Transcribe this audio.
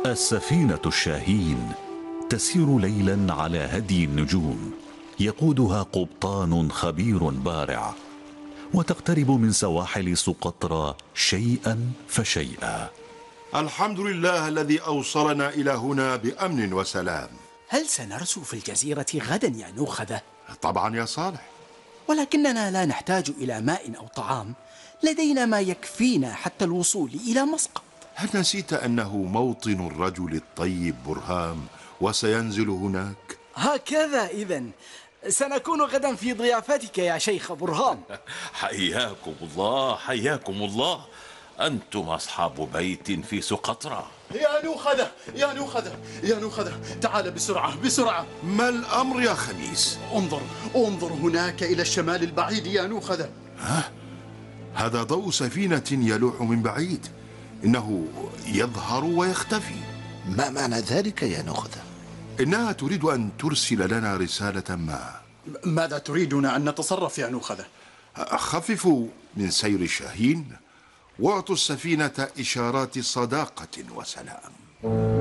السفينة الشاهين تسير ليلا على هدي النجوم، يقودها قبطان خبير بارع، وتقترب من سواحل سقطرى شيئا فشيئا. الحمد لله الذي أوصلنا إلى هنا بأمن وسلام. هل سنرسو في الجزيرة غدا يا نوخذة؟ طبعا يا صالح، ولكننا لا نحتاج إلى ماء أو طعام، لدينا ما يكفينا حتى الوصول إلى مسقط. هل نسيت أنه موطن الرجل الطيب برهام وسينزل هناك؟ هكذا إذن سنكون غدا في ضيافتك يا شيخ برهام. حياكم الله، حياكم الله. أنتم أصحاب بيت في سقطرى. يا نوخذة يا نوخذة يا نوخذة، تعال بسرعة بسرعة. ما الأمر يا خميس؟ انظر هناك إلى الشمال البعيد يا نوخذة. هذا ضوء سفينة يلوح من بعيد، إنه يظهر ويختفي. ما معنى ذلك يا نوخذة؟ إنها تريد أن ترسل لنا رسالة ما. ماذا تريدنا أن نتصرف يا نوخذة؟ خففوا من سير الشاهين واعطوا السفينة إشارات صداقة وسلام.